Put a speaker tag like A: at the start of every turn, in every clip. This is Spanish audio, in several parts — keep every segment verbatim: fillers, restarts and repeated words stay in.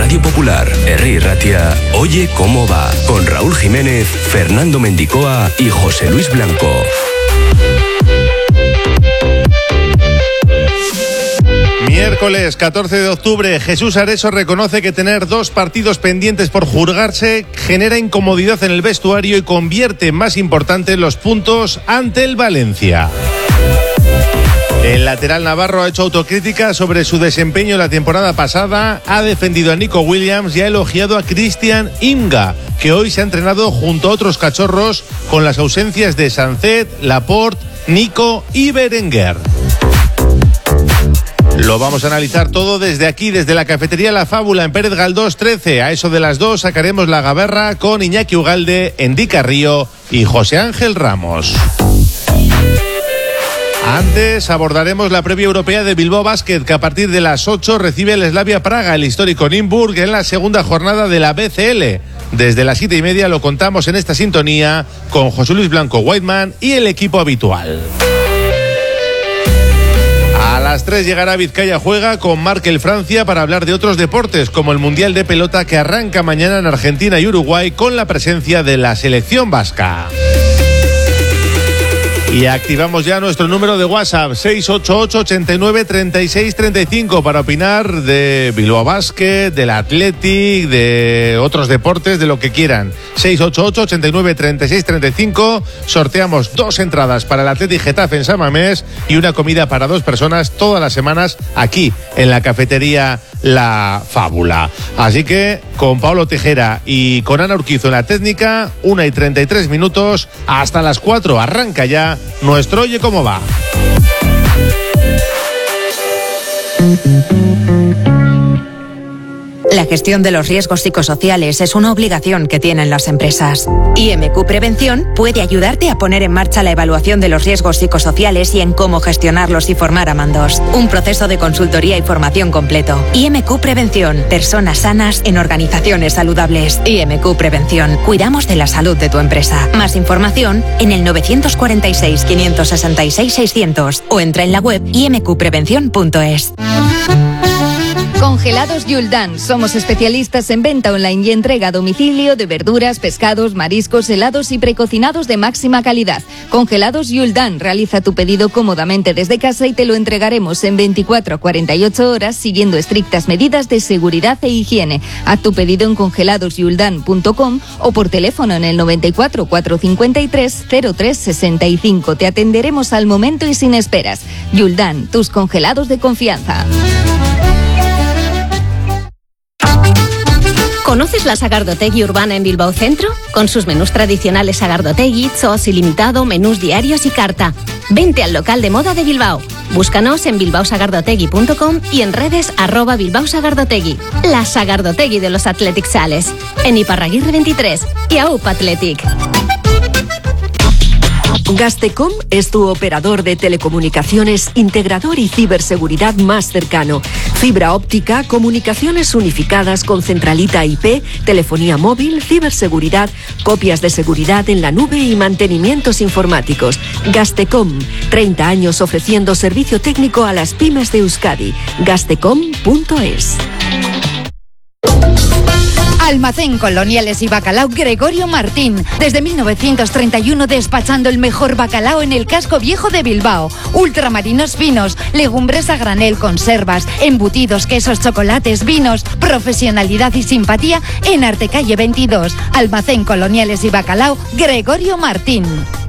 A: Radio Popular, Herri Ratia, Oye Cómo Va, con Raúl Jiménez, Fernando Mendicoa y José Luis Blanco.
B: Miércoles catorce de octubre, Jesús Areso reconoce que tener dos partidos pendientes por juzgarse genera incomodidad en el vestuario y convierte en más importantes los puntos ante el Valencia. El lateral navarro ha hecho autocrítica sobre su desempeño la temporada pasada, ha defendido a Nico Williams y ha elogiado a Cristian Inga, que hoy se ha entrenado junto a otros cachorros con las ausencias de Sancet, Laporte, Nico y Berenguer. Lo vamos a analizar todo desde aquí, desde la cafetería La Fábula en Pérez Galdós trece. A eso de las dos sacaremos la gaberra con Iñaki Ugalde, Endy Carrillo y José Ángel Ramos. Antes abordaremos la previa europea de Bilbao Basket, que a partir de las ocho recibe el Slavia Praga, el histórico Nymburk, en la segunda jornada de la B C L. Desde las siete y media lo contamos en esta sintonía con José Luis Blanco Whiteman y el equipo habitual. A las tres llegará Vizcaya Juega con Markel Francia para hablar de otros deportes, como el Mundial de Pelota que arranca mañana en Argentina y Uruguay con la presencia de la selección vasca. Y activamos ya nuestro número de WhatsApp seis ocho ocho, ochenta y nueve, treinta y seis, treinta y cinco para opinar de Bilbao Basket, del Athletic, de otros deportes, de lo que quieran. seis ocho ocho, ochenta y nueve, treinta y seis, treinta y cinco. Sorteamos dos entradas para el Athletic Getafe en San Mamés y una comida para dos personas todas las semanas aquí en la cafetería La Fábula. Así que con Pablo Tejera y con Ana Urquizo en la técnica, una y treinta y tres minutos, hasta las cuatro arranca ya nuestro Oye Cómo Va.
C: La gestión de los riesgos psicosociales es una obligación que tienen las empresas. I M Q Prevención puede ayudarte a poner en marcha la evaluación de los riesgos psicosociales y en cómo gestionarlos y formar a mandos. Un proceso de consultoría y formación completo. I M Q Prevención. Personas sanas en organizaciones saludables. I M Q Prevención. Cuidamos de la salud de tu empresa. Más información en el nueve cuatro seis, cinco seis seis, seiscientos o entra en la web i m q prevención punto es.
D: Congelados Yuldan. Somos especialistas en venta online y entrega a domicilio de verduras, pescados, mariscos, helados y precocinados de máxima calidad. Congelados Yuldan. Realiza tu pedido cómodamente desde casa y te lo entregaremos en veinticuatro a cuarenta y ocho horas siguiendo estrictas medidas de seguridad e higiene. Haz tu pedido en congelados yuldan punto com o por teléfono en el noventa y cuatro, cuatrocientos cincuenta y tres, cero tres sesenta y cinco. Te atenderemos al momento y sin esperas. Yuldan, tus congelados de confianza.
E: ¿Conoces la Sagardotegui Urbana en Bilbao Centro? Con sus menús tradicionales Sagardotegui, Zos ilimitado, menús diarios y carta. Vente al local de moda de Bilbao. Búscanos en bilbao sagardotegui punto com y en redes arroba Bilbao Sagardotegui. La Sagardotegui de los Athletic Sales. En Iparraguirre veintitrés y A U P Athletic.
F: Gastecom es tu operador de telecomunicaciones, integrador y ciberseguridad más cercano. Fibra óptica, comunicaciones unificadas con centralita I P, telefonía móvil, ciberseguridad, copias de seguridad en la nube y mantenimientos informáticos. Gastecom, treinta años ofreciendo servicio técnico a las pymes de Euskadi. Gastecom punto es.
G: Almacén Coloniales y Bacalao Gregorio Martín. Desde mil novecientos treinta y uno despachando el mejor bacalao en el casco viejo de Bilbao. Ultramarinos finos, legumbres a granel, conservas, embutidos, quesos, chocolates, vinos. Profesionalidad y simpatía en Artecalle veintidós. Almacén Coloniales y Bacalao Gregorio Martín.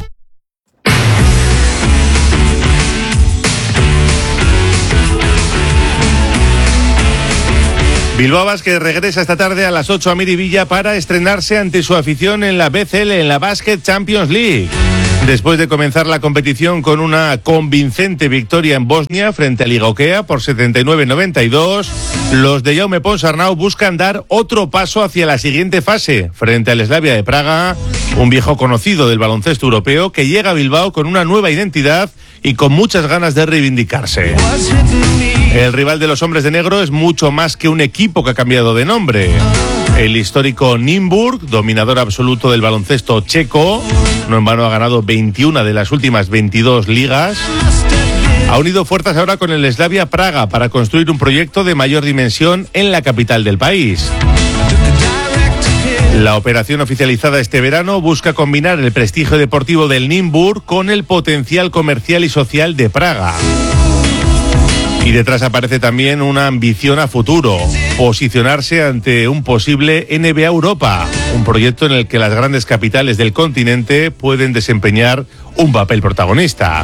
B: Bilbao Basket regresa esta tarde a las ocho a Miribilla para estrenarse ante su afición en la B C L, en la Basket Champions League. Después de comenzar la competición con una convincente victoria en Bosnia frente a Ligokea por setenta y nueve a noventa y dos, los de Jaume Ponsarnau buscan dar otro paso hacia la siguiente fase frente al Slavia de Praga, un viejo conocido del baloncesto europeo que llega a Bilbao con una nueva identidad y con muchas ganas de reivindicarse. El rival de los hombres de negro es mucho más que un equipo que ha cambiado de nombre. El histórico Nymburk, dominador absoluto del baloncesto checo, no en vano ha ganado veintiuna de las últimas veintidós ligas, Ha unido fuerzas ahora con el Slavia Praga para construir un proyecto de mayor dimensión en la capital del país. La operación oficializada este verano busca combinar el prestigio deportivo del Nymburk con el potencial comercial y social de Praga. Y detrás aparece también una ambición a futuro, posicionarse ante un posible N B A Europa, un proyecto en el que las grandes capitales del continente pueden desempeñar un papel protagonista.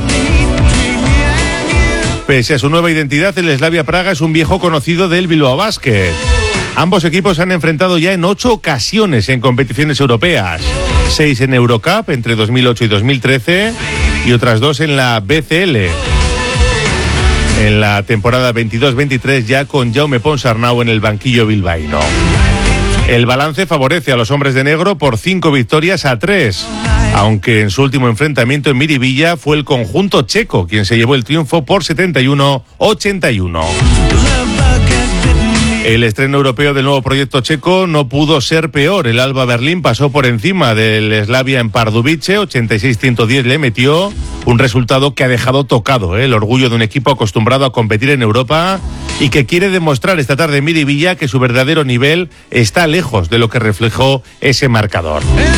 B: Pese a su nueva identidad, el Slavia Praga es un viejo conocido del Bilbao Basket. Ambos equipos se han enfrentado ya en ocho ocasiones en competiciones europeas, seis en Eurocup entre dos mil ocho y dos mil trece y otras dos en la B C L. En la temporada veintidós veintitrés ya con Jaume Ponsarnau en el banquillo bilbaíno. El balance favorece a los hombres de negro por cinco victorias a tres, aunque en su último enfrentamiento en Miribilla fue el conjunto checo quien se llevó el triunfo por setenta y uno a ochenta y uno. El estreno europeo del nuevo proyecto checo no pudo ser peor. El Alba Berlín pasó por encima del Slavia en Pardubice, ochenta y seis a ciento diez le metió, un resultado que ha dejado tocado ¿eh? el orgullo de un equipo acostumbrado a competir en Europa y que quiere demostrar esta tarde en Miribilla que su verdadero nivel está lejos de lo que reflejó ese marcador.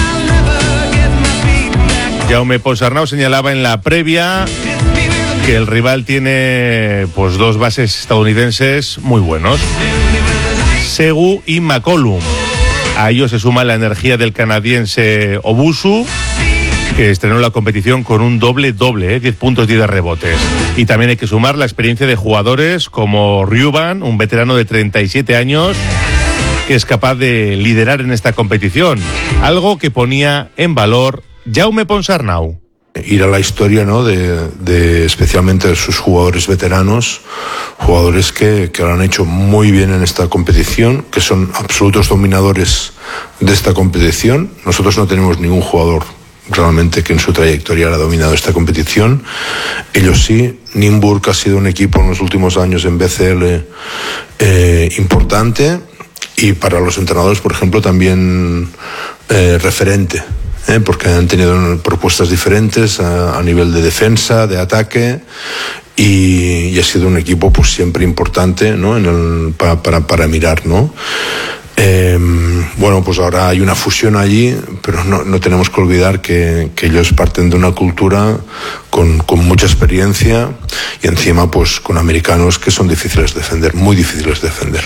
B: Jaume Ponsarnau señalaba en la previa que el rival tiene pues dos bases estadounidenses muy buenos, Segu y McCollum. A ello se suma la energía del canadiense Obusu, que estrenó la competición con un doble-doble, ¿eh? diez puntos, diez rebotes. Y también hay que sumar la experiencia de jugadores como Ryuban, un veterano de treinta y siete años, que es capaz de liderar en esta competición, algo que ponía en valor Jaume Ponsarnau.
H: Ir a la historia, ¿no? de, de especialmente de sus jugadores veteranos, jugadores que, que lo han hecho muy bien en esta competición, que son absolutos dominadores de esta competición. Nosotros no tenemos ningún jugador realmente que en su trayectoria haya dominado esta competición. Ellos sí. Nymburk ha sido un equipo en los últimos años en B C L eh, importante, y para los entrenadores, por ejemplo, también eh, referente. Eh, porque han tenido propuestas diferentes a, a nivel de defensa, de ataque, y, y ha sido un equipo pues siempre importante, ¿no? en el, para, para, para mirar, ¿no? Eh, bueno, pues ahora hay una fusión allí, pero no, no tenemos que olvidar que, que ellos parten de una cultura con, con mucha experiencia, y encima pues con americanos que son difíciles de defender, muy difíciles de defender.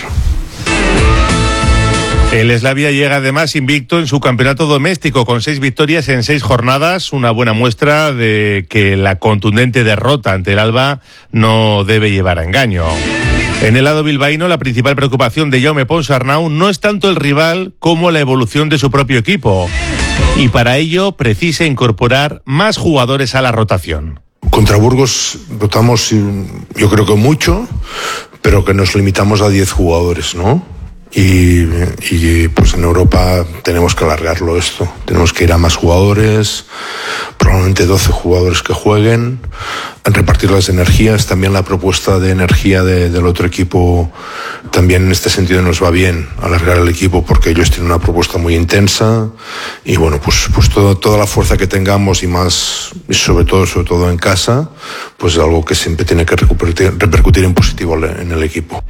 B: El Slavia llega además invicto en su campeonato doméstico con seis victorias en seis jornadas, una buena muestra de que la contundente derrota ante el Alba no debe llevar a engaño. En el lado bilbaíno, la principal preocupación de Jaume Ponsarnau no es tanto el rival como la evolución de su propio equipo, y para ello precisa incorporar más jugadores a la rotación.
H: Contra Burgos rotamos, yo creo que mucho, pero que nos limitamos a diez jugadores, ¿no? Y, y pues en Europa tenemos que alargarlo esto, tenemos que ir a más jugadores, probablemente doce jugadores que jueguen, repartir las energías. También la propuesta de energía de, del otro equipo también en este sentido nos va bien, alargar el equipo, porque ellos tienen una propuesta muy intensa, y bueno, pues, pues todo, toda la fuerza que tengamos, y más, y sobre todo, sobre todo en casa, pues es algo que siempre tiene que repercutir, repercutir en positivo en el equipo.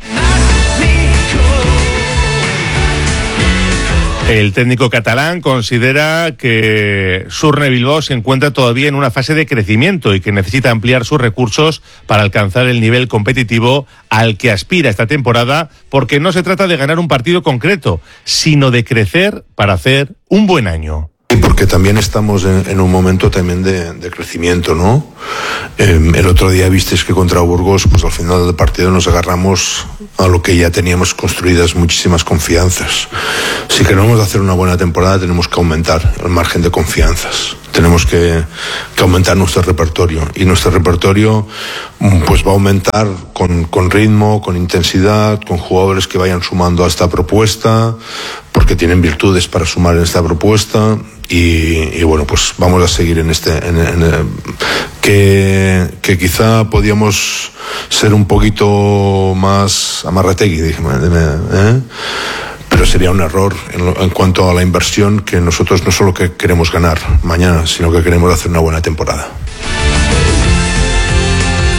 B: El técnico catalán considera que Surne Bilbao se encuentra todavía en una fase de crecimiento y que necesita ampliar sus recursos para alcanzar el nivel competitivo al que aspira esta temporada, porque no se trata de ganar un partido concreto, sino de crecer para hacer un buen año.
H: Y porque también estamos en, en un momento también de, de crecimiento, ¿no? Eh, el otro día visteis que contra Burgos, pues al final del partido nos agarramos a lo que ya teníamos construidas muchísimas confianzas. Si queremos hacer una buena temporada, tenemos que aumentar el margen de confianzas. Tenemos que, que aumentar nuestro repertorio, y nuestro repertorio pues va a aumentar con, con ritmo, con intensidad, con jugadores que vayan sumando a esta propuesta, porque tienen virtudes para sumar en esta propuesta. Y, y bueno, pues vamos a seguir en este, en, en, en, que, que quizá podíamos ser un poquito más amarrategui, dígame, ¿eh? Pero sería un error en, lo, en cuanto a la inversión, que nosotros no solo que queremos ganar mañana, sino que queremos hacer una buena temporada.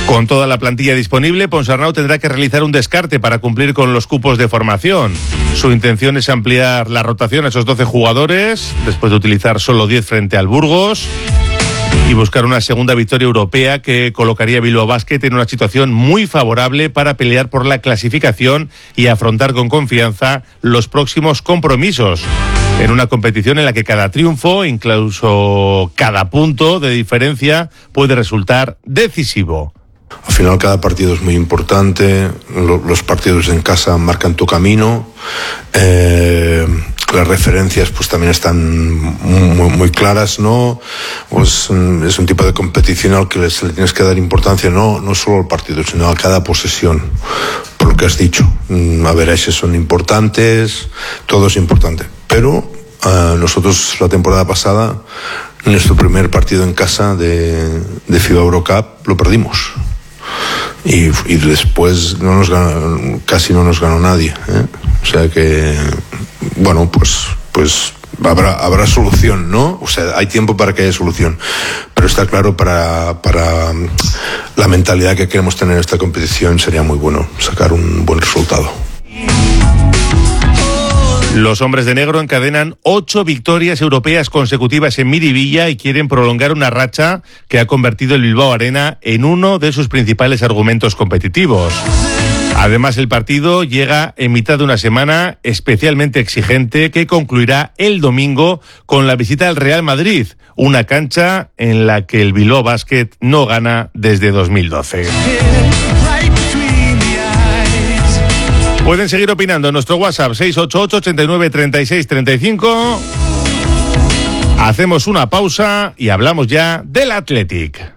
B: Con toda la plantilla disponible, Ponsarnau tendrá que realizar un descarte para cumplir con los cupos de formación. Su intención es ampliar la rotación a esos doce jugadores, después de utilizar solo diez frente al Burgos, y buscar una segunda victoria europea que colocaría a Bilbao Basket en una situación muy favorable para pelear por la clasificación y afrontar con confianza los próximos compromisos. En una competición en la que cada triunfo, incluso cada punto de diferencia, puede resultar decisivo.
H: Al final cada partido es muy importante, los partidos en casa marcan tu camino, eh, las referencias pues también están muy, muy claras, ¿no? Pues es un tipo de competición al que se le tienes que dar importancia, no, no solo al partido, sino a cada posesión, por lo que has dicho. Averages son importantes, todo es importante, pero uh, nosotros la temporada pasada, en nuestro primer partido en casa de, de FIBA Eurocup, lo perdimos. Y, y después no nos ganó, casi no nos ganó nadie, ¿eh? O sea que, bueno, pues pues habrá habrá solución, ¿no? O sea, hay tiempo para que haya solución, pero está claro, para para la mentalidad que queremos tener en esta competición sería muy bueno sacar un buen resultado.
B: Los hombres de negro encadenan ocho victorias europeas consecutivas en Miribilla y quieren prolongar una racha que ha convertido el Bilbao Arena en uno de sus principales argumentos competitivos. Además, el partido llega en mitad de una semana especialmente exigente que concluirá el domingo con la visita al Real Madrid, una cancha en la que el Bilbao Basket no gana desde dos mil doce. Pueden seguir opinando en nuestro WhatsApp seis ocho ocho, ochenta y nueve, treinta y seis, treinta y cinco. Hacemos una pausa y hablamos ya del Athletic.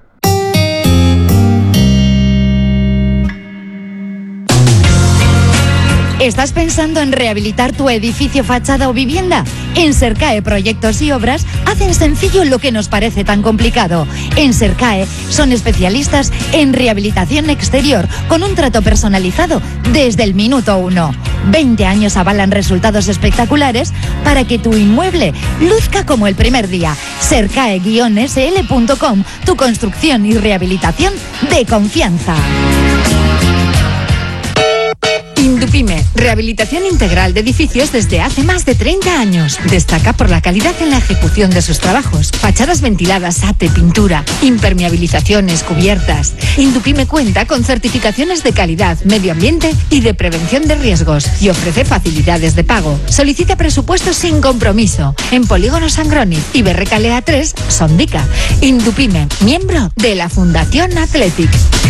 G: ¿Estás pensando en rehabilitar tu edificio, fachada o vivienda? En Sercae Proyectos y Obras hacen sencillo lo que nos parece tan complicado. En Sercae son especialistas en rehabilitación exterior con un trato personalizado desde el minuto uno. veinte años avalan resultados espectaculares para que tu inmueble luzca como el primer día. Sercae guion ese ele punto com, tu construcción y rehabilitación de confianza. Indupime, rehabilitación integral de edificios desde hace más de treinta años. Destaca por la calidad en la ejecución de sus trabajos. Fachadas ventiladas, ate, pintura, impermeabilizaciones, cubiertas. Indupime cuenta con certificaciones de calidad, medio ambiente y de prevención de riesgos y ofrece facilidades de pago. Solicita presupuestos sin compromiso en Polígono Sangroni y Berrecalea tres, Sondica. Indupime, miembro de la Fundación Athletic.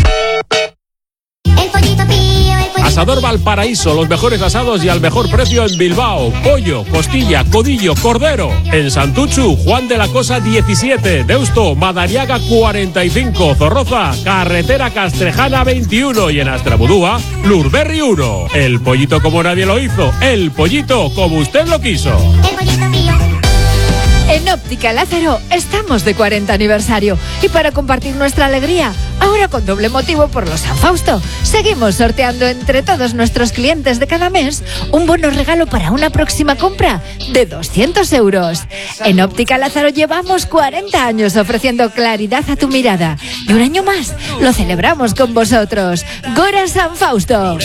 I: El pollito pío, el pollito
J: Asador Valparaíso, los mejores asados y al mejor precio en Bilbao. Pollo, costilla, codillo, cordero. En Santuchu, Juan de la Cosa diecisiete. Deusto, Madariaga cuarenta y cinco. Zorroza, Carretera Castrejana veintiuno. Y en Astrabudúa, Lurberri uno. El pollito como nadie lo hizo. El pollito como usted lo quiso.
I: El pollito pío.
D: En Óptica Lázaro estamos de cuarenta aniversario y para compartir nuestra alegría, ahora con doble motivo por los San Fausto, seguimos sorteando entre todos nuestros clientes de cada mes un bono regalo para una próxima compra de doscientos euros. En Óptica Lázaro llevamos cuarenta años ofreciendo claridad a tu mirada y un año más lo celebramos con vosotros. Gora San Fausto.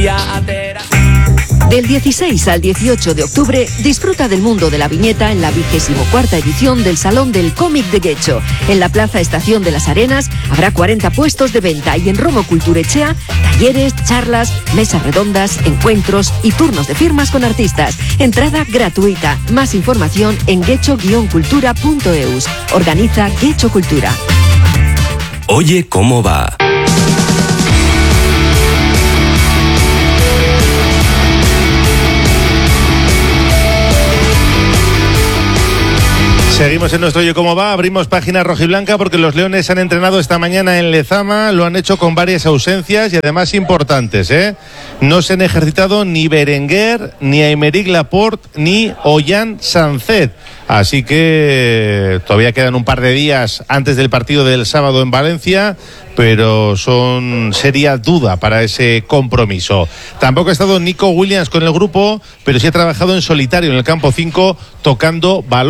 F: Del dieciséis al dieciocho de octubre, disfruta del mundo de la viñeta en la vigésimo cuarta edición del Salón del Cómic de Guecho. En la Plaza Estación de las Arenas habrá cuarenta puestos de venta y en Romo Culturechea, talleres, charlas, mesas redondas, encuentros y turnos de firmas con artistas. Entrada gratuita. Más información en guecho guion cultura punto eus. Organiza Guecho Cultura.
A: Oye, ¿cómo va?
B: Seguimos en nuestro Oye Cómo Va, abrimos página rojiblanca porque los Leones han entrenado esta mañana en Lezama, lo han hecho con varias ausencias y además importantes, ¿eh? No se han ejercitado ni Berenguer, ni Aymeric Laporte, ni Ollán Sancet. Así que todavía quedan un par de días antes del partido del sábado en Valencia, pero son seria duda para ese compromiso. Tampoco ha estado Nico Williams con el grupo, pero sí ha trabajado en solitario en el campo cinco tocando balón.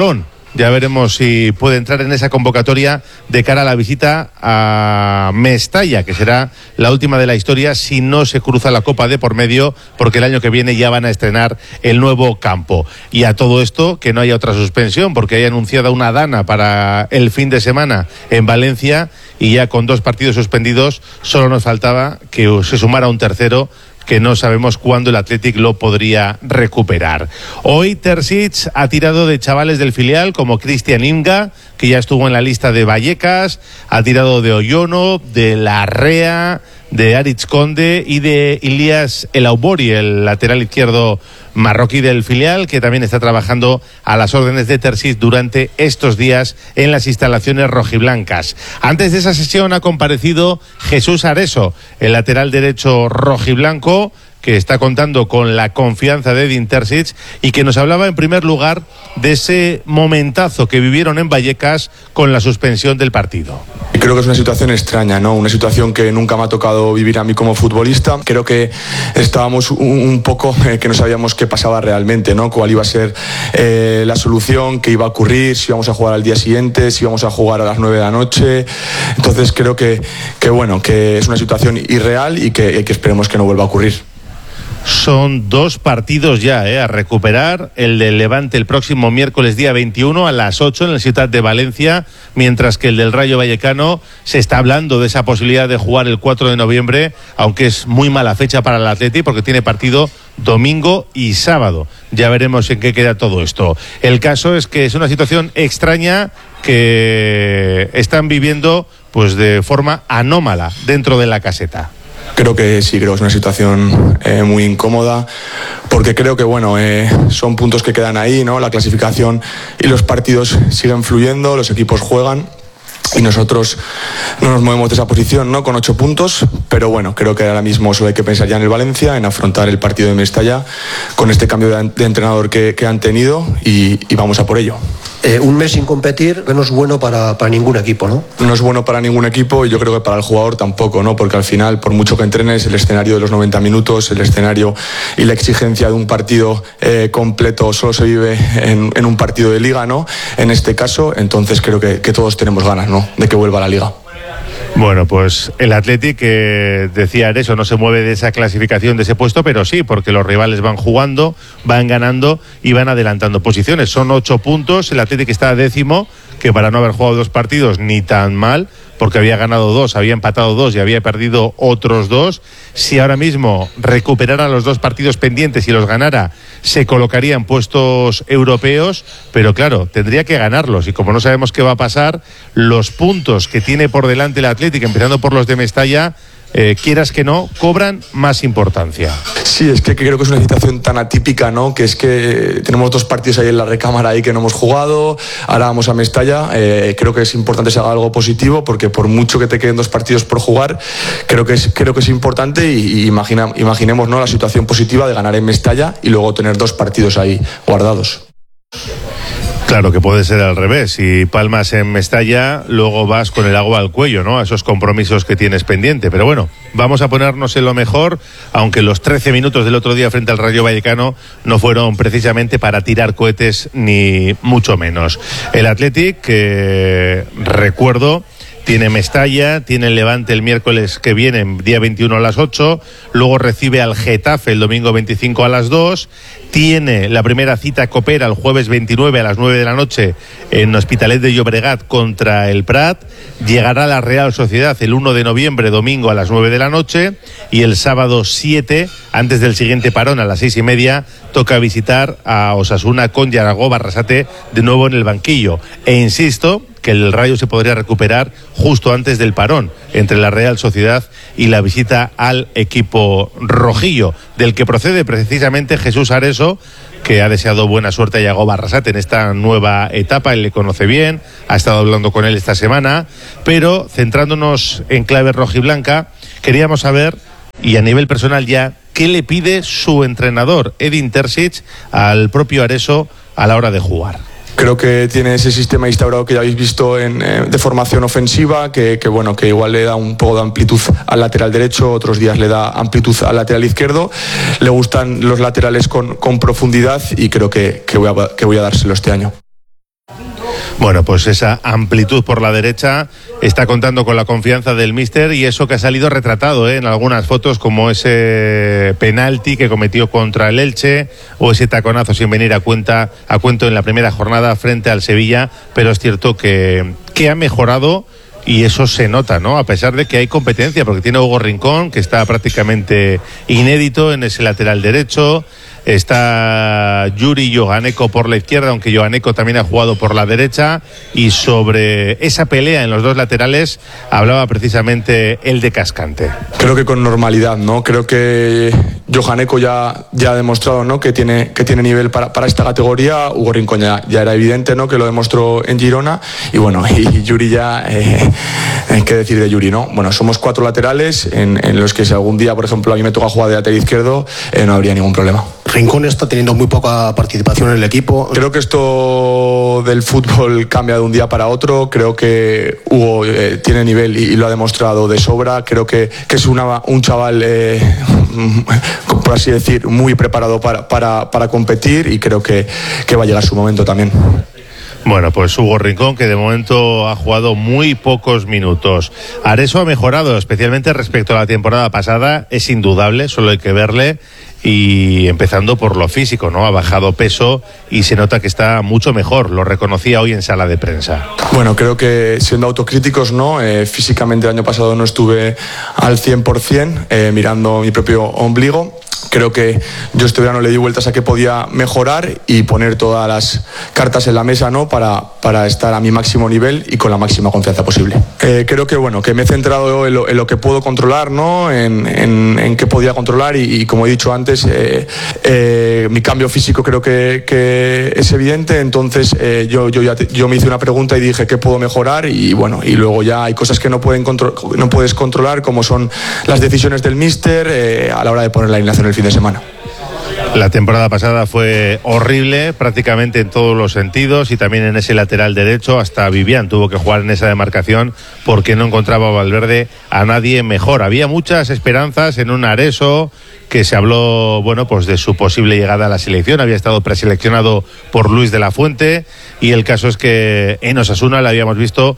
B: Ya veremos si puede entrar en esa convocatoria de cara a la visita a Mestalla, que será la última de la historia si no se cruza la Copa de por medio, porque el año que viene ya van a estrenar el nuevo campo. Y a todo esto, que no haya otra suspensión, porque hay anunciada una dana para el fin de semana en Valencia, y ya con dos partidos suspendidos solo nos faltaba que se sumara un tercero, que no sabemos cuándo el Athletic lo podría recuperar. Hoy Terzic ha tirado de chavales del filial como Cristian Inga, que ya estuvo en la lista de Vallecas, ha tirado de Oyono, de Larrea, de Aritz Conde y de Ilias El Aubori, el lateral izquierdo marroquí del filial, que también está trabajando a las órdenes de Terzic durante estos días en las instalaciones rojiblancas. Antes de esa sesión ha comparecido Jesús Areso, el lateral derecho rojiblanco, que está contando con la confianza de Edin Terzic y que nos hablaba en primer lugar de ese momentazo que vivieron en Vallecas con la suspensión del partido.
K: Creo que es una situación extraña, ¿no? Una situación que nunca me ha tocado vivir a mí como futbolista. Creo que estábamos un, un poco eh, que no sabíamos qué pasaba realmente, ¿no? Cuál iba a ser eh, la solución, qué iba a ocurrir, si íbamos a jugar al día siguiente, si íbamos a jugar a las nueve de la noche. Entonces creo que, que bueno, que es una situación irreal y que, que esperemos que no vuelva a ocurrir.
B: Son dos partidos ya eh, a recuperar, el del Levante el próximo miércoles día veintiuno a las ocho en la ciudad de Valencia, mientras que el del Rayo Vallecano se está hablando de esa posibilidad de jugar el cuatro de noviembre, aunque es muy mala fecha para el Athletic porque tiene partido domingo y sábado. Ya veremos en qué queda todo esto. El caso es que es una situación extraña que están viviendo pues de forma anómala dentro de la caseta.
K: Creo que sí, creo que es una situación eh, muy incómoda, porque creo que bueno eh, son puntos que quedan ahí, ¿no? La clasificación y los partidos siguen fluyendo, los equipos juegan y nosotros no nos movemos de esa posición, ¿no? Con ocho puntos, pero bueno, creo que ahora mismo solo hay que pensar ya en el Valencia, en afrontar el partido de Mestalla con este cambio de, de entrenador que, que han tenido y, y vamos a por ello.
L: Eh, un mes sin competir no es bueno para, para ningún equipo, ¿no?
K: No es bueno para ningún equipo y yo creo que para el jugador tampoco, ¿no? Porque al final, por mucho que entrenes, el escenario de los noventa minutos, el escenario y la exigencia de un partido eh, completo solo se vive en, en un partido de liga, ¿no? En este caso, entonces creo que, que todos tenemos ganas, ¿no? De que vuelva a la liga.
B: Bueno, pues el Athletic, que decía eso, no se mueve de esa clasificación, de ese puesto, pero sí, porque los rivales van jugando, van ganando y van adelantando posiciones. Son ocho puntos, el Athletic está décimo, que para no haber jugado dos partidos ni tan mal, porque había ganado dos, había empatado dos y había perdido otros dos. Si ahora mismo recuperara los dos partidos pendientes y los ganara, se colocaría en puestos europeos, pero claro, tendría que ganarlos, y como no sabemos qué va a pasar, los puntos que tiene por delante el Athletic, empezando por los de Mestalla, eh, quieras que no, cobran más importancia.
K: Sí, es que creo que es una situación tan atípica, ¿no? Que es que tenemos dos partidos ahí en la recámara ahí que no hemos jugado, ahora vamos a Mestalla, eh, creo que es importante que se haga algo positivo, porque por mucho que te queden dos partidos por jugar, creo que es, creo que es importante y, y imagina, imaginemos, ¿no? La situación positiva de ganar en Mestalla y luego tener dos partidos ahí guardados.
B: Claro que puede ser al revés. Si palmas en Mestalla, luego vas con el agua al cuello, ¿no? A esos compromisos que tienes pendiente. Pero bueno, vamos a ponernos en lo mejor, aunque los trece minutos del otro día frente al Rayo Vallecano no fueron precisamente para tirar cohetes, ni mucho menos. El Athletic, que recuerdo, tiene Mestalla, tiene el Levante el miércoles que viene, día veintiuno a las ocho, luego recibe al Getafe el domingo veinticinco a las dos, tiene la primera cita copera el jueves veintinueve a las nueve de la noche en Hospitalet de Llobregat contra el Prat, llegará a la Real Sociedad el uno de noviembre, domingo a las nueve de la noche, y el sábado siete, antes del siguiente parón a las seis y media, toca visitar a Osasuna con Yaragó Barrasate de nuevo en el banquillo. E insisto que el Rayo se podría recuperar justo antes del parón entre la Real Sociedad y la visita al equipo rojillo, del que procede precisamente Jesús Areso, que ha deseado buena suerte a Yago Barrasate en esta nueva etapa. Él le conoce bien, ha estado hablando con él esta semana, pero centrándonos en clave rojiblanca, queríamos saber, y a nivel personal ya, ¿qué le pide su entrenador, Edin Terzic, al propio Areso a la hora de jugar?
K: Creo que tiene ese sistema instaurado que ya habéis visto en, eh, de formación ofensiva, que, que bueno, que igual le da un poco de amplitud al lateral derecho, otros días le da amplitud al lateral izquierdo. Le gustan los laterales con, con profundidad y creo que, que, voy a, que voy a dárselo este año.
B: Bueno, pues esa amplitud por la derecha está contando con la confianza del míster, y eso que ha salido retratado ¿eh? en algunas fotos, como ese penalti que cometió contra el Elche o ese taconazo sin venir a cuenta a cuento en la primera jornada frente al Sevilla. Pero es cierto que, que ha mejorado, y eso se nota, ¿no? A pesar de que hay competencia, porque tiene a Hugo Rincón, que está prácticamente inédito en ese lateral derecho. Está Yuri Joganeko por la izquierda, aunque Joganeko también ha jugado por la derecha. Y sobre esa pelea en los dos laterales hablaba precisamente el de Cascante.
K: Creo que con normalidad, ¿no? Creo que Joganeko ya, ya ha demostrado, ¿no? que, tiene, que tiene nivel para, para esta categoría. Hugo Rincón ya, ya era evidente, ¿no? que lo demostró en Girona. Y bueno, y Yuri ya, eh, ¿qué decir de Yuri, no? Bueno, somos cuatro laterales en, en los que si algún día, por ejemplo, a mí me toca jugar de lateral izquierdo, eh, no habría ningún problema.
L: Rincón está teniendo muy poca participación en el equipo.
K: Creo que esto del fútbol cambia de un día para otro. Creo que Hugo eh, tiene nivel y, y lo ha demostrado de sobra. Creo que, que es una, un chaval, eh, por así decir, muy preparado para, para, para competir, y creo que, que va a llegar su momento también.
B: Bueno, pues Hugo Rincón, que de momento ha jugado muy pocos minutos. Areso ha mejorado, especialmente respecto a la temporada pasada, es indudable, solo hay que verle. Y empezando por lo físico, ¿no? Ha bajado peso y se nota que está mucho mejor. Lo reconocía hoy en sala de prensa.
K: Bueno, creo que siendo autocríticos, ¿no? Eh, físicamente el año pasado no estuve al cien por ciento, eh, mirando mi propio ombligo. Creo que yo este verano le di vueltas a que podía mejorar y poner todas las cartas en la mesa, ¿no? Para, para estar a mi máximo nivel y con la máxima confianza posible. Eh, creo que bueno, que me he centrado en lo, en lo que puedo controlar, ¿no? En, en, en qué podía controlar, y, y como he dicho antes, eh, eh, mi cambio físico creo que, que es evidente. Entonces eh, yo, yo, ya te, yo me hice una pregunta y dije qué puedo mejorar, y bueno, y luego ya hay cosas que no, pueden contro- no puedes controlar, como son las decisiones del míster eh, a la hora de poner la alineación el fin de semana.
B: La temporada pasada fue horrible prácticamente en todos los sentidos, y también en ese lateral derecho. Hasta Vivian tuvo que jugar en esa demarcación porque no encontraba a Valverde a nadie mejor. Había muchas esperanzas en un Areso, que se habló, bueno, pues de su posible llegada a la selección. Había estado preseleccionado por Luis de la Fuente, y el caso es que en Osasuna le habíamos visto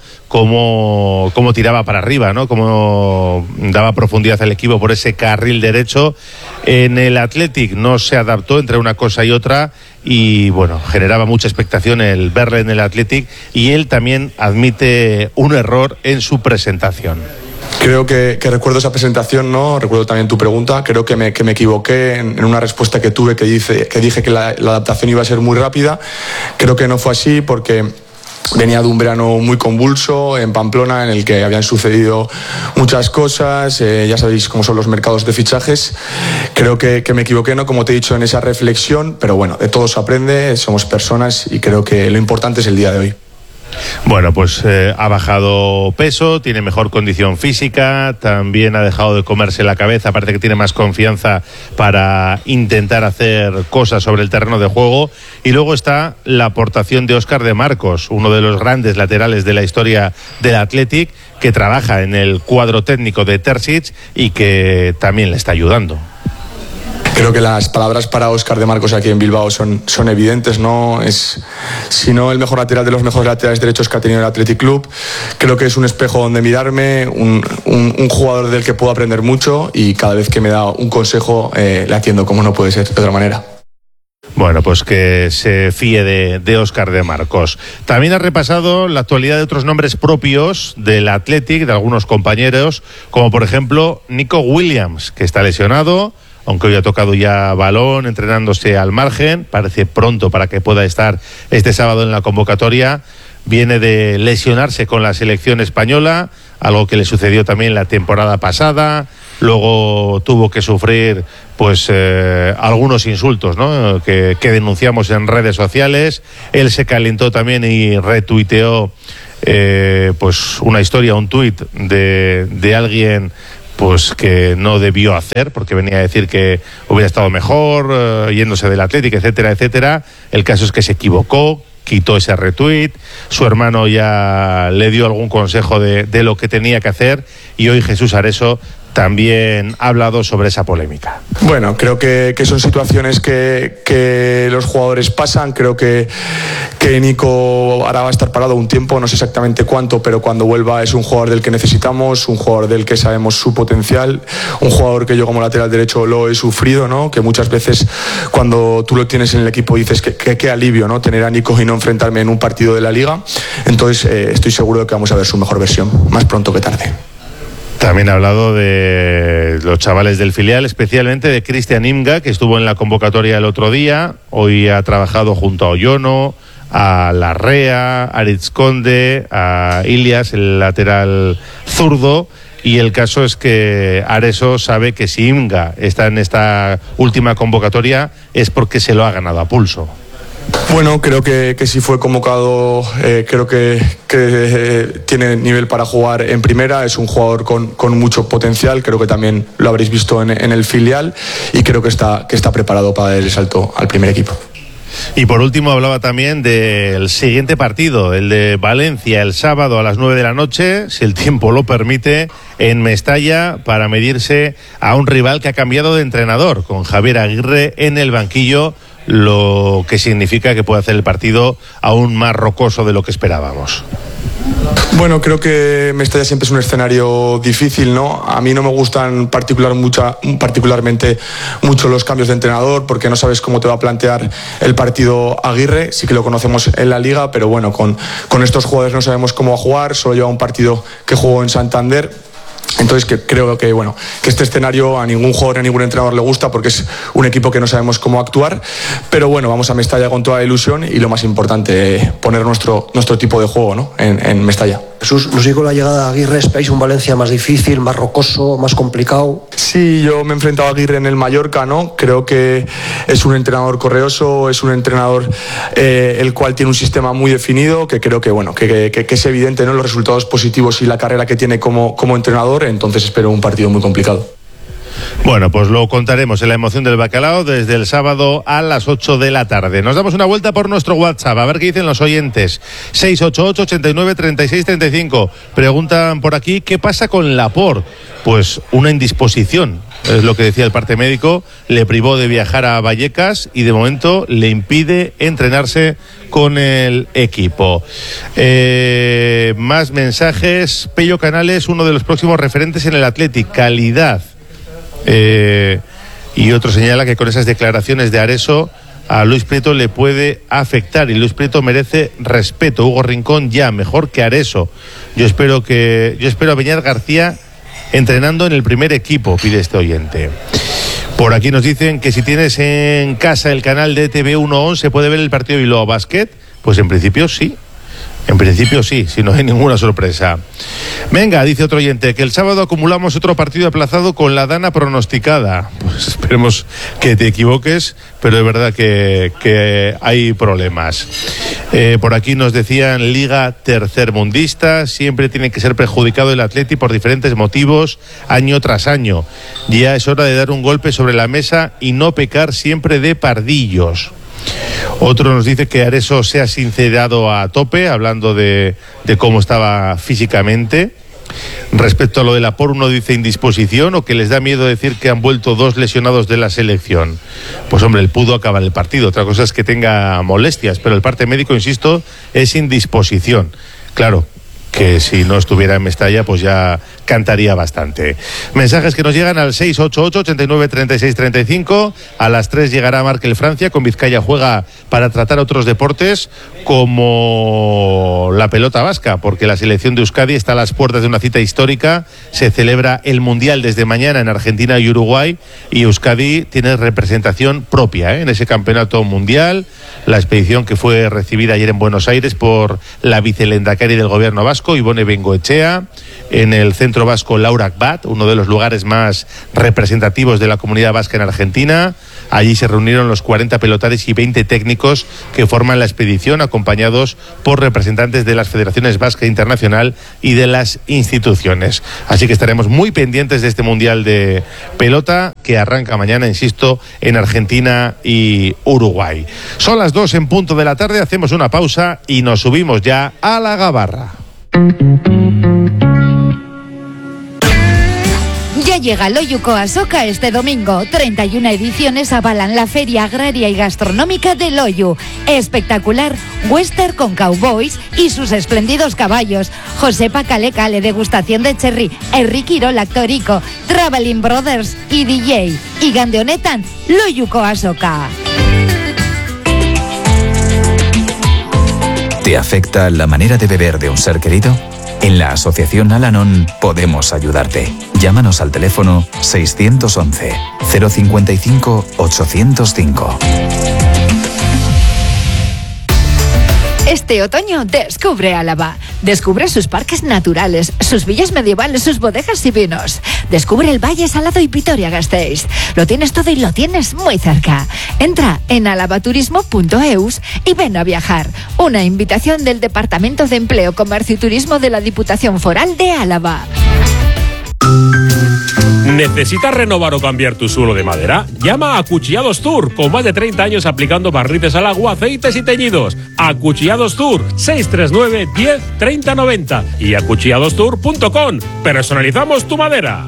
B: cómo, cómo tiraba para arriba, ¿no? Cómo daba profundidad al equipo por ese carril derecho. En el Athletic no se adaptó entre una cosa y otra, y bueno, generaba mucha expectación el verle en el Athletic, y él también admite un error en su presentación.
K: Creo que, que recuerdo esa presentación, ¿no? Recuerdo también tu pregunta. Creo que me, que me equivoqué en, en una respuesta que tuve, que, dice, que dije que la, la adaptación iba a ser muy rápida. Creo que no fue así, porque venía de un verano muy convulso en Pamplona, en el que habían sucedido muchas cosas. Eh, ya sabéis cómo son los mercados de fichajes. Creo que, que me equivoqué, ¿no? Como te he dicho, en esa reflexión. Pero bueno, de todo se aprende, somos personas, y creo que lo importante es el día de hoy.
B: Bueno, pues eh, ha bajado peso, tiene mejor condición física, también ha dejado de comerse la cabeza, parece que tiene más confianza para intentar hacer cosas sobre el terreno de juego. Y luego está la aportación de Óscar de Marcos, uno de los grandes laterales de la historia del Athletic, que trabaja en el cuadro técnico de Terzic y que también le está ayudando.
K: Creo que las palabras para Óscar de Marcos aquí en Bilbao son, son evidentes, ¿no? Es, si no el mejor lateral de los mejores laterales derechos que ha tenido el Athletic Club. Creo que es un espejo donde mirarme, un, un, un jugador del que puedo aprender mucho, y cada vez que me da un consejo eh, le atiendo, como no puede ser de otra manera.
B: Bueno, pues que se fíe de, de Óscar de Marcos. También ha repasado la actualidad de otros nombres propios del Athletic, de algunos compañeros, como por ejemplo Nico Williams, que está lesionado, aunque hoy ha tocado ya balón, entrenándose al margen. Parece pronto para que pueda estar este sábado en la convocatoria. Viene de lesionarse con la selección española, algo que le sucedió también la temporada pasada. Luego tuvo que sufrir pues eh, algunos insultos, ¿no? que, que denunciamos en redes sociales. Él se calentó también y retuiteó eh, pues una historia, un tuit de, de alguien pues que no debió hacer, porque venía a decir que hubiera estado mejor uh, yéndose del Athletic, etcétera, etcétera. El caso es que se equivocó, quitó ese retweet. Su hermano ya le dio algún consejo de, de lo que tenía que hacer, y hoy Jesús Areso también ha hablado sobre esa polémica.
K: Bueno, creo que, que son situaciones que, que los jugadores pasan. Creo que, que Nico ahora va a estar parado un tiempo, no sé exactamente cuánto, pero cuando vuelva es un jugador del que necesitamos, un jugador del que sabemos su potencial, un jugador que yo como lateral derecho lo he sufrido, ¿no? Que muchas veces cuando tú lo tienes en el equipo dices que qué alivio, ¿no? Tener a Nico y no enfrentarme en un partido de la Liga. Entonces eh, estoy seguro de que vamos a ver su mejor versión, más pronto que tarde.
B: También ha hablado de los chavales del filial, especialmente de Cristian Imga, que estuvo en la convocatoria el otro día. Hoy ha trabajado junto a Oyono, a Larrea, a Aritz Conde, a Ilias, el lateral zurdo. Y el caso es que Areso sabe que si Imga está en esta última convocatoria es porque se lo ha ganado a pulso.
K: Bueno, creo que, que si fue convocado, eh, creo que, que eh, tiene nivel para jugar en primera, es un jugador con, con mucho potencial, creo que también lo habréis visto en, en el filial y creo que está, que está preparado para dar el salto al primer equipo.
B: Y por último hablaba también del siguiente partido, el de Valencia, el sábado a las nueve de la noche, si el tiempo lo permite, en Mestalla, para medirse a un rival que ha cambiado de entrenador, con Javier Aguirre en el banquillo, lo que significa que puede hacer el partido aún más rocoso de lo que esperábamos.
K: Bueno, creo que Mestalla siempre es un escenario difícil, ¿no? A mí no me gustan particular mucha, particularmente mucho los cambios de entrenador porque no sabes cómo te va a plantear el partido Aguirre. Sí que lo conocemos en la Liga, pero bueno, con, con estos jugadores no sabemos cómo va a jugar. Solo lleva un partido que jugó en Santander. Entonces que creo que bueno que este escenario a ningún jugador, a ningún entrenador le gusta porque es un equipo que no sabemos cómo actuar, pero bueno, vamos a Mestalla con toda la ilusión y lo más importante, poner nuestro, nuestro tipo de juego, ¿no? en, en Mestalla.
L: Jesús, nos dijo la llegada de Aguirre, esperáis un Valencia más difícil, más rocoso, más complicado.
K: Sí, yo me he enfrentado a Aguirre en el Mallorca, ¿no? Creo que es un entrenador correoso, es un entrenador eh, el cual tiene un sistema muy definido, que creo que bueno, que, que, que es evidente, ¿no? Los resultados positivos y la carrera que tiene como, como entrenador, entonces espero un partido muy complicado.
B: Bueno, pues lo contaremos en la emoción del bacalao desde el sábado a las ocho de la tarde. Nos damos una vuelta por nuestro WhatsApp, a ver qué dicen los oyentes. seis ocho ocho, ochenta y nueve, treinta y seis, treinta y cinco. Preguntan por aquí, ¿qué pasa con Laporte? Pues una indisposición, es lo que decía el parte médico. Le privó de viajar a Vallecas y de momento le impide entrenarse con el equipo. Eh, más mensajes. Pello Canales, uno de los próximos referentes en el Athletic. Calidad. Eh, y otro señala que con esas declaraciones de Areso a Luis Prieto le puede afectar y Luis Prieto merece respeto. Hugo Rincón ya mejor que Areso. Yo espero que yo espero a Beñat García entrenando en el primer equipo, pide este oyente. Por aquí nos dicen que si tienes en casa el canal de T V uno once puede ver el partido de Bilbao Basket. Pues en principio sí. En principio sí, si no hay ninguna sorpresa. Venga, dice otro oyente, que el sábado acumulamos otro partido aplazado con la dana pronosticada. Pues esperemos que te equivoques, pero es verdad que, que hay problemas. Eh, por aquí nos decían liga tercermundista, siempre tiene que ser perjudicado el Atleti por diferentes motivos, año tras año. Ya es hora de dar un golpe sobre la mesa y no pecar siempre de pardillos. Otro nos dice que Areso se ha sincerado a tope, hablando de, de cómo estaba físicamente. Respecto a lo de Laporte, uno dice indisposición o que les da miedo decir que han vuelto dos lesionados de la selección. Pues hombre, él pudo acabar el partido. Otra cosa es que tenga molestias, pero el parte médico, insisto, es indisposición. Claro, que si no estuviera en Mestalla pues ya cantaría bastante. Mensajes que nos llegan al seis ocho ocho, ochenta y nueve, treinta y seis, treinta y cinco. A las tres llegará Markel Francia, con Vizcaya juega para tratar otros deportes como la pelota vasca, porque la selección de Euskadi está a las puertas de una cita histórica. Se celebra el Mundial desde mañana en Argentina y Uruguay y Euskadi tiene representación propia ¿eh? en ese campeonato mundial. La expedición que fue recibida ayer en Buenos Aires por la vicelendakari del gobierno vasco, Ibone Bengoechea, en el centro vasco Laura Akbat, uno de los lugares más representativos de la comunidad vasca en Argentina. Allí se reunieron los cuarenta pelotares y veinte técnicos que forman la expedición, acompañados por representantes de las federaciones vasca internacional y de las instituciones. Así que estaremos muy pendientes de este Mundial de Pelota que arranca mañana, insisto, en Argentina y Uruguay. Son las dos en punto de la tarde, hacemos una pausa y nos subimos ya a la gabarra.
G: Ya llega Loyuco a Soca este domingo. treinta y una ediciones avalan la Feria Agraria y Gastronómica de Loyu. Espectacular western con cowboys y sus espléndidos caballos. Josepa Cale Cale, degustación de cherry. Enrique Irola, Torico, Traveling Brothers y D J. Y Gandeonetan, Loyuco a Soca.
M: ¿Te afecta la manera de beber de un ser querido? En la Asociación Al-Anon podemos ayudarte. Llámanos al teléfono seiscientos once, cero cincuenta y cinco, ochocientos cinco.
N: Este otoño descubre Álava. Descubre sus parques naturales, sus villas medievales, sus bodegas y vinos. Descubre el Valle Salado y Vitoria-Gasteiz. Lo tienes todo y lo tienes muy cerca. Entra en alavaturismo punto eus y ven a viajar. Una invitación del Departamento de Empleo, Comercio y Turismo de la Diputación Foral de Álava.
J: ¿Necesitas renovar o cambiar tu suelo de madera? Llama a Acuchillados Tour, con más de treinta años aplicando barnices al agua, aceites y teñidos. Acuchillados Tour, seis tres nueve, diez, treinta, noventa y acuchillados tour punto com. Personalizamos tu madera.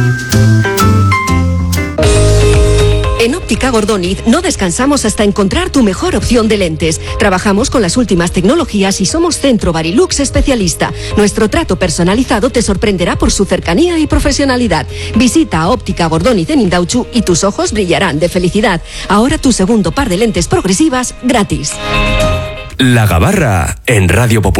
F: En Óptica Gordoniz no descansamos hasta encontrar tu mejor opción de lentes. Trabajamos con las últimas tecnologías y somos Centro Barilux especialista. Nuestro trato personalizado te sorprenderá por su cercanía y profesionalidad. Visita a Óptica Gordoniz en Indauchu y tus ojos brillarán de felicidad. Ahora tu segundo par de lentes progresivas gratis.
A: La Gabarra en Radio Popular.